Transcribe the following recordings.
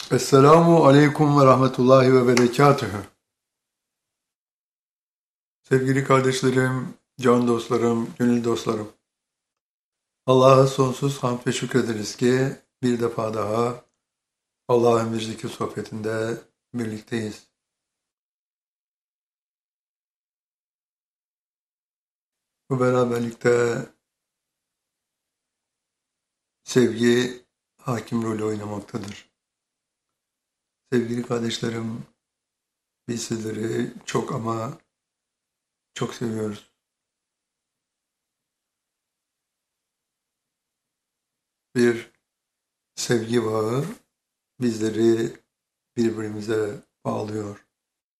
Esselamu aleyküm ve rahmetullahi ve berekatühü. Sevgili kardeşlerim, can dostlarım, gönül dostlarım. Allah'a sonsuz hamd ve şükrederiz ki bir defa daha Allah'ın bir zikir sohbetinde birlikteyiz. Bu beraberlikte sevgi hakim rolü oynamaktadır. Sevgili kardeşlerim, biz sizleri çok ama çok seviyoruz. Bir sevgi bağı bizleri birbirimize bağlıyor.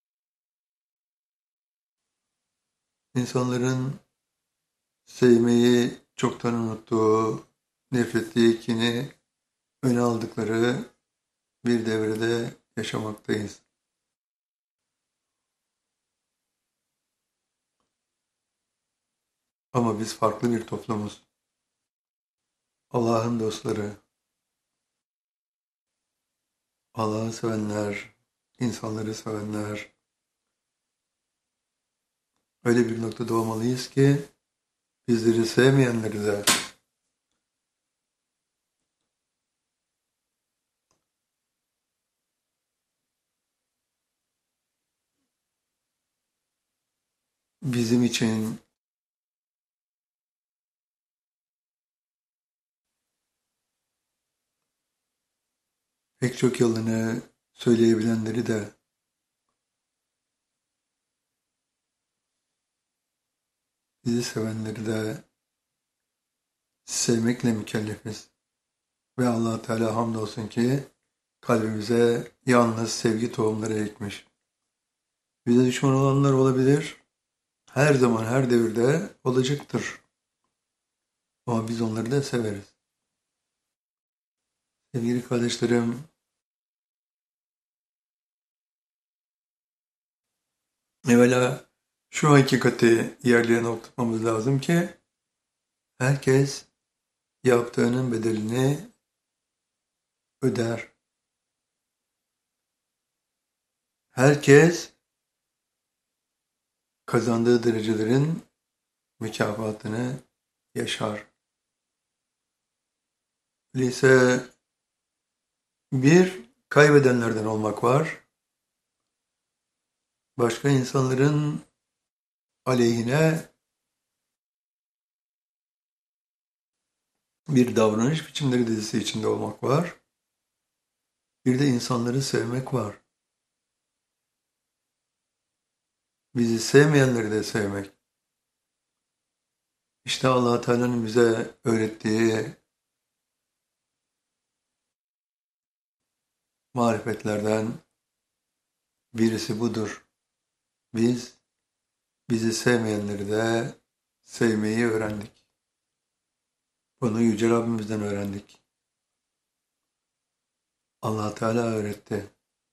İnsanların sevmeyi çoktan unuttuğu, nefret kini öne aldıkları bir devrede yaşamaktayız. Ama biz farklı bir toplumuz. Allah'ın dostları, Allah'ı sevenler, insanları sevenler. Öyle bir noktada olmalıyız ki bizleri sevmeyenleri de bizim için pek çok yılını söyleyebilenleri de bizi sevenleri de sevmekle mükellefiz. Ve Allah Teala hamdolsun ki kalbimize yalnız sevgi tohumları ekmiş. Bize düşman olanlar olabilir. Her zaman, her devirde olacaktır. Ama biz onları da severiz. Sevgili kardeşlerim, evvela şu hakikati yerlerine oturtmamız lazım ki herkes yaptığının bedelini öder. Herkes kazandığı derecelerin mükafatını yaşar. Öyleyse bir kaybedenlerden olmak var. Başka insanların aleyhine bir davranış biçimleri dizisi içinde olmak var. Bir de insanları sevmek var. Bizi sevmeyenleri de sevmek. İşte Allah Teala'nın bize öğrettiği marifetlerden birisi budur. Biz bizi sevmeyenleri de sevmeyi öğrendik. Bunu Yüce Rabbimizden öğrendik. Allah Teala öğretti.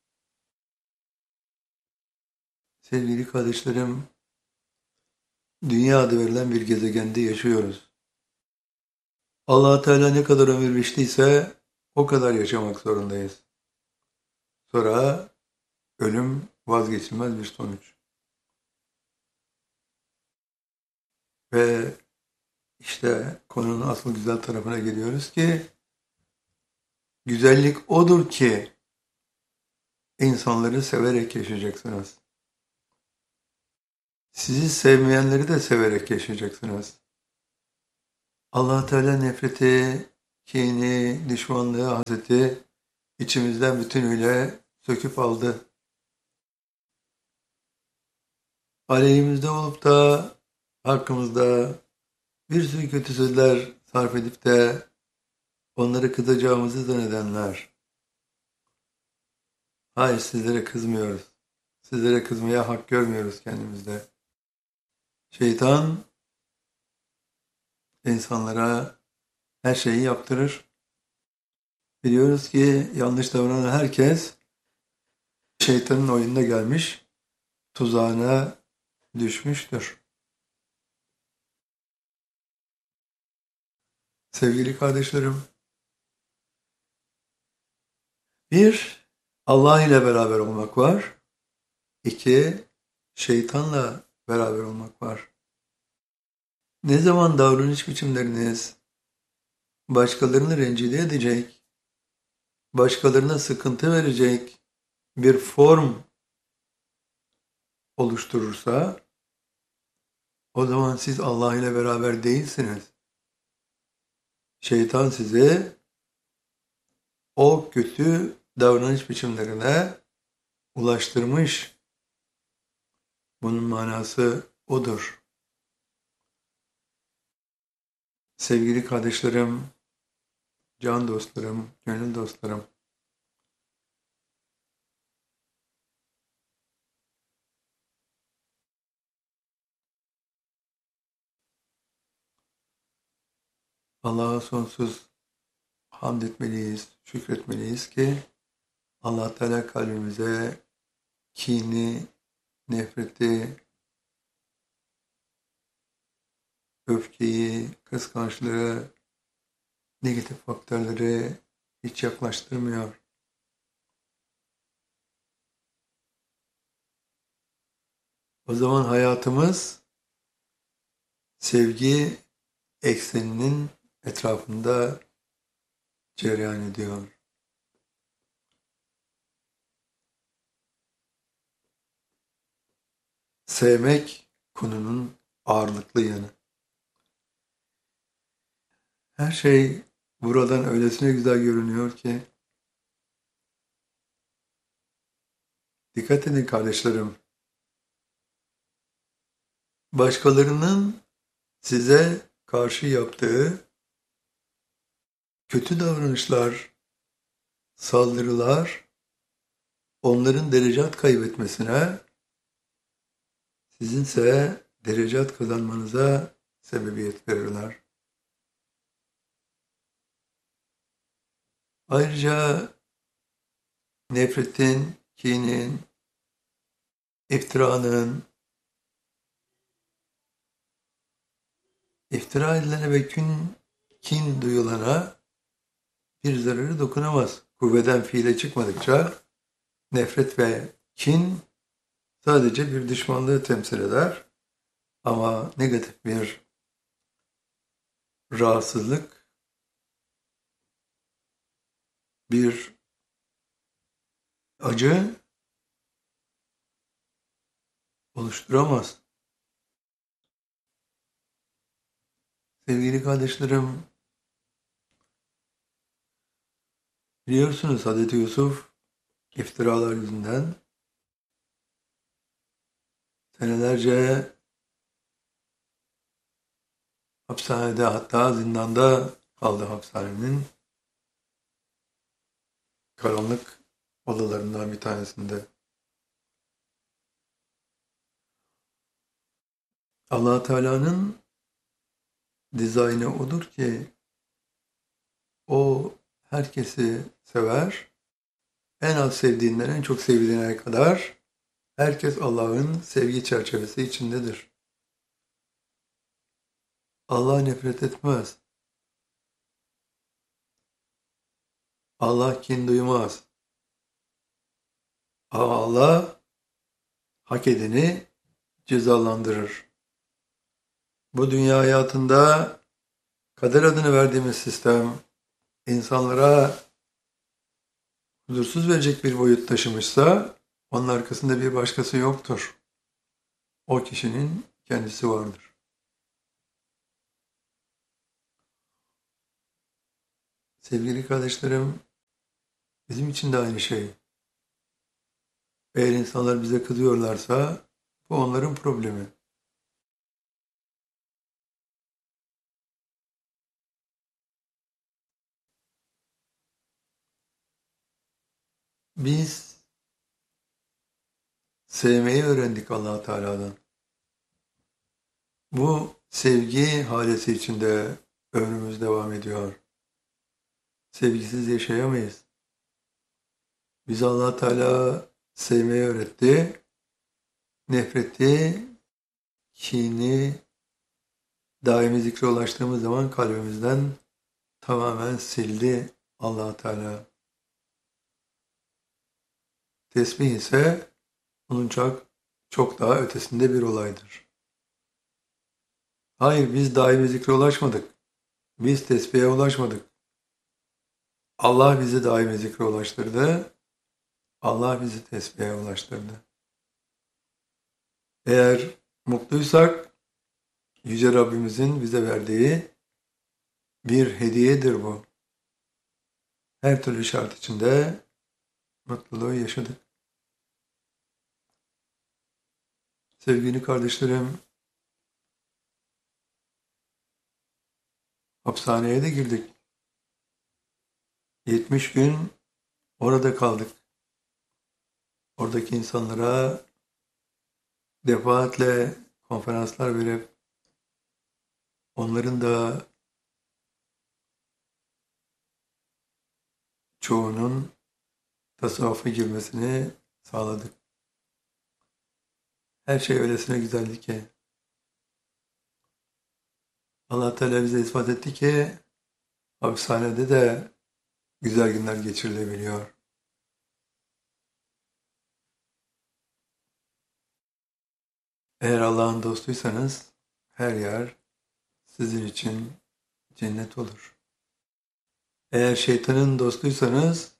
Sevgili kardeşlerim, dünya adı verilen bir gezegende yaşıyoruz. Allah Teala ne kadar ömür biçtiyse o kadar yaşamak zorundayız. Sonra ölüm vazgeçilmez bir sonuç. Ve işte konunun asıl güzel tarafına geliyoruz ki güzellik odur ki insanları severek yaşayacaksınız. Sizi sevmeyenleri de severek yaşayacaksınız. Allah Teala nefreti, kini, düşmanlığı, haseti içimizden bütünüyle söküp aldı. Aleyhimizde olup da hakkımızda bir sürü kötü sözler sarf edip de onları kızacağımızı zannedenler. Hayır, sizlere kızmıyoruz. Sizlere kızmaya hak görmüyoruz kendimizde. Şeytan insanlara her şeyi yaptırır. Biliyoruz ki yanlış davranan herkes şeytanın oyununa gelmiş, tuzağına düşmüştür. Sevgili kardeşlerim, bir Allah ile beraber olmak var. İki, şeytanla beraber olmak var. Ne zaman davranış biçimleriniz başkalarını rencide edecek, başkalarına sıkıntı verecek bir form oluşturursa, o zaman siz Allah ile beraber değilsiniz. Şeytan sizi o kötü davranış biçimlerine ulaştırmış. Bunun manası odur. Sevgili kardeşlerim, can dostlarım, gönül dostlarım, Allah'a sonsuz hamd etmeliyiz, şükretmeliyiz ki Allah Teala kalbimize kini, nefreti, öfkeyi, kıskançlığı, negatif faktörleri hiç yaklaştırmıyor. O zaman hayatımız sevgi ekseninin etrafında cereyan ediyor. Sevmek konunun ağırlıklı yanı. Her şey buradan öylesine güzel görünüyor ki, dikkat edin kardeşlerim, başkalarının size karşı yaptığı kötü davranışlar, saldırılar, onların derecat kaybetmesine, sizinse derecat kazanmanıza sebebiyet verirler. Ayrıca nefretin, kinin, iftiranın, iftira edilene ve kin duyulana bir zararı dokunamaz. Kuvveden fiile çıkmadıkça nefret ve kin sadece bir düşmanlığı temsil eder. Ama negatif bir rahatsızlık, bir acı oluşturamaz. Sevgili kardeşlerim, biliyorsunuz Hazreti Yusuf iftiralar yüzünden senelerce hapishanede, hatta zindanda kaldı, hapishanenin karanlık odalarından bir tanesinde. Allah Teala'nın dizaynı odur ki o herkesi sever. En az sevdiğinden en çok sevilene kadar herkes Allah'ın sevgi çerçevesi içindedir. Allah nefret etmez. Allah kin duymaz. Ama Allah hak edeni cezalandırır. Bu dünya hayatında kader adını verdiğimiz sistem insanlara huzursuz verecek bir boyut taşımışsa onun arkasında bir başkası yoktur. O kişinin kendisi vardır. Sevgili kardeşlerim, bizim için de aynı şey. Eğer insanlar bize kızıyorlarsa bu onların problemi. Biz sevmeyi öğrendik Allah Teala'dan. Bu sevgi halesi içinde ömrümüz devam ediyor. Sevgisiz yaşayamayız. Biz Allah Teala sevmeyi öğretti. Nefreti, kini daimi zikre ulaştığımız zaman kalbimizden tamamen sildi Allah Teala. Tesbih ise bunun çok daha ötesinde bir olaydır. Hayır, biz daimi zikre ulaşmadık. Biz tesbihe ulaşmadık. Allah bizi daimi zikre ulaştırdı. Allah bizi tesbihe ulaştırdı. Eğer mutluysak Yüce Rabbimizin bize verdiği bir hediyedir bu. Her türlü şart içinde mutluluğu yaşadık. Sevgili kardeşlerim, hapishaneye de girdik. 70 gün orada kaldık. Oradaki insanlara defaatle konferanslar verip onların da çoğunun tasavvufa girmesini sağladık. Her şey öylesine güzeldi ki Allah Teala bize ispat etti ki hapishanede de güzel günler geçirilebiliyor. Eğer Allah'ın dostuysanız her yer sizin için cennet olur. Eğer şeytanın dostuysanız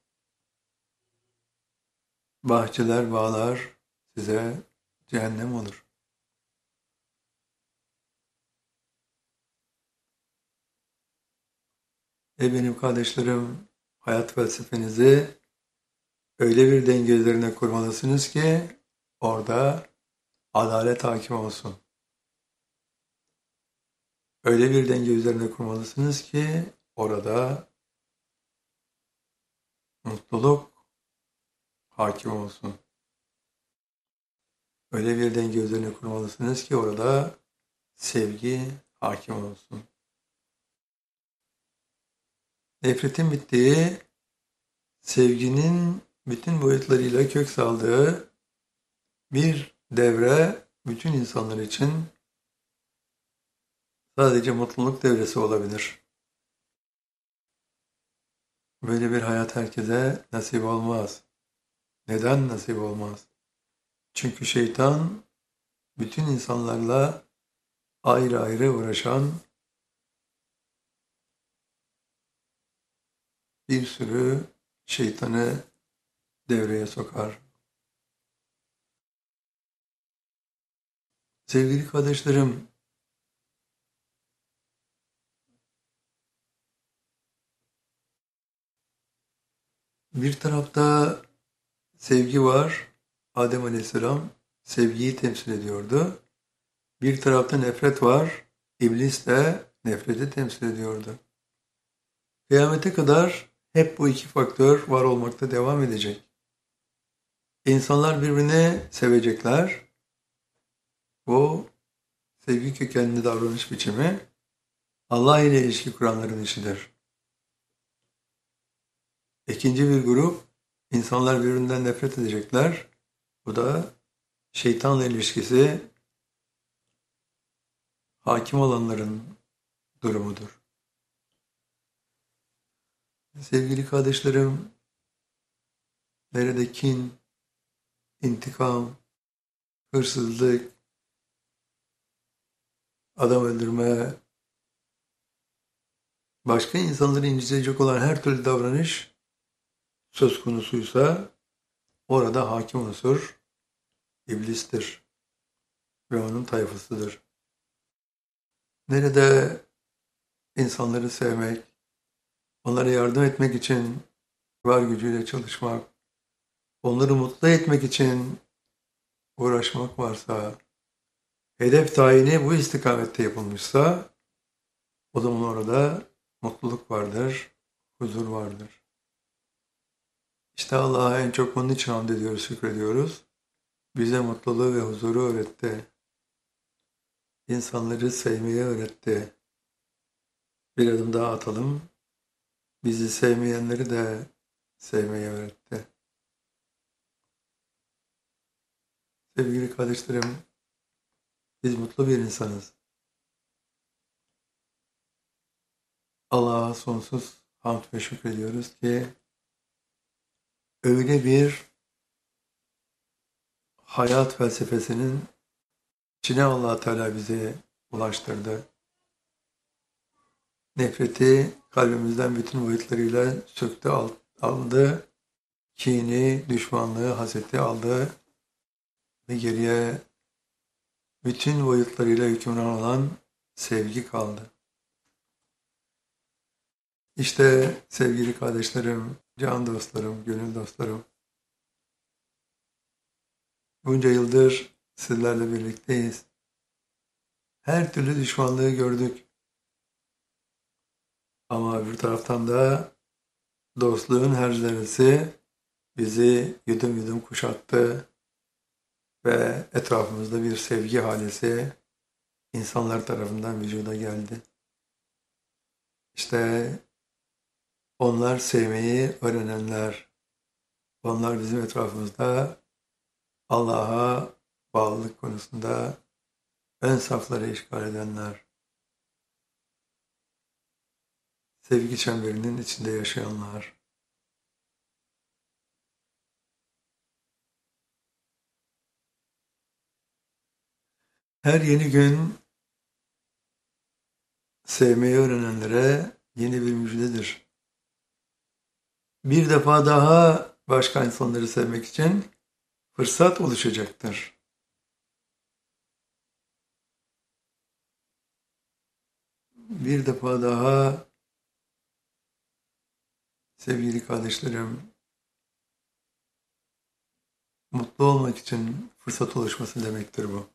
bahçeler, bağlar size cehennem olur. Benim kardeşlerim, hayat felsefenizi öyle bir denge üzerine kurmalısınız ki orada adalet hakim olsun. Öyle bir denge üzerine kurmalısınız ki orada mutluluk hakim olsun. Öyle bir denge üzerine kurmalısınız ki orada sevgi hakim olsun. Nefretin bittiği, sevginin bütün boyutlarıyla kök saldığı bir devre bütün insanlar için sadece mutluluk devresi olabilir. Böyle bir hayat herkese nasip olmaz. Neden nasip olmaz? Çünkü şeytan bütün insanlarla ayrı ayrı uğraşan bir sürü şeytanı devreye sokar. Sevgili kardeşlerim, bir tarafta sevgi var. Adem Aleyhisselam sevgiyi temsil ediyordu. Bir tarafta nefret var. İblis de nefreti temsil ediyordu. Kıyamete kadar hep bu iki faktör var olmakta devam edecek. İnsanlar birbirini sevecekler. Bu sevgi kökenli davranış biçimi Allah ile ilişki kuranların işidir. İkinci bir grup, insanlar birbirinden nefret edecekler. Bu da şeytanla ilişkisi hakim olanların durumudur. Sevgili kardeşlerim, nerede kin, intikam, hırsızlık, adam öldürme, başka insanları incitecek olan her türlü davranış söz konusuysa orada hakim unsur iblistir ve onun tayfasıdır. Nerede insanları sevmek, onlara yardım etmek için var gücüyle çalışmak, onları mutlu etmek için uğraşmak varsa, hedef tayini bu istikamette yapılmışsa, o zaman orada mutluluk vardır, huzur vardır. İşte Allah'a en çok onun için hamd ediyoruz, şükrediyoruz. Bize mutluluğu ve huzuru öğretti. İnsanları sevmeyi öğretti. Bir adım daha atalım. Bizi sevmeyenleri de sevmeyi öğretti. Sevgili kardeşlerim, biz mutlu bir insanız. Allah'a sonsuz hamd ve şükrediyoruz ki öyle bir hayat felsefesinin içine Allah Teala bizi ulaştırdı. Nefreti kalbimizden bütün boyutlarıyla söktü, aldı. Kini, düşmanlığı, haseti aldı ve geriye bütün boyutlarıyla hükümran olan sevgi kaldı. İşte sevgili kardeşlerim, can dostlarım, gönül dostlarım, bunca yıldır sizlerle birlikteyiz. Her türlü düşmanlığı gördük. Ama öbür taraftan da dostluğun her zerresi bizi yudum yudum kuşattı ve etrafımızda bir sevgi halesi insanlar tarafından vücuda geldi. İşte onlar sevmeyi öğrenenler, onlar bizim etrafımızda Allah'a bağlılık konusunda ön safları işgal edenler, sevgi çemberinin içinde yaşayanlar. Her yeni gün sevmeyi öğrenenlere yeni bir müjdedir. Bir defa daha başka insanları sevmek için fırsat oluşacaktır. Bir defa daha sevgili kardeşlerim, mutlu olmak için fırsat oluşması demektir bu.